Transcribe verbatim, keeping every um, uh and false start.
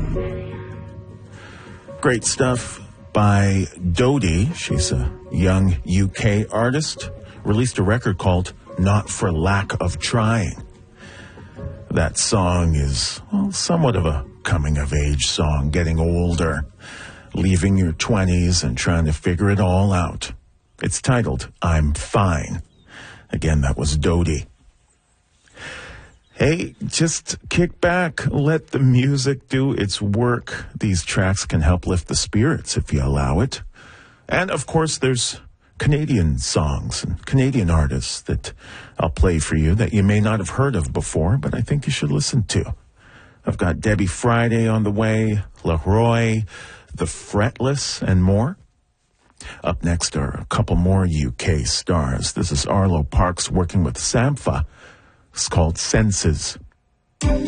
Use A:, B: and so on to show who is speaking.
A: Great stuff by Dodie. She's a young U K artist. Released a record called Not for Lack of Trying. That song is, well, somewhat of a coming-of-age song, getting older, leaving your twenties and trying to figure it all out. It's titled, I'm Fine. Again, that was Dodie. Hey, just kick back, let the music do its work. These tracks can help lift the spirits if you allow it. And, of course, there's Canadian songs and Canadian artists that I'll play for you that you may not have heard of before, but I think you should listen to. I've got Debbie Friday on the way, Leroy, The Fretless, and more. Up next are a couple more U K stars. This is Arlo Parks working with Sampha. It's called Senses.
B: Thank